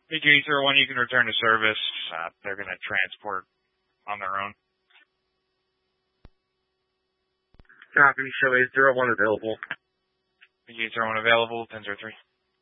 BQ-01, you can return to service. They're going to transport on their own. Copy, show A01 available. BQ-01 available, 10-3.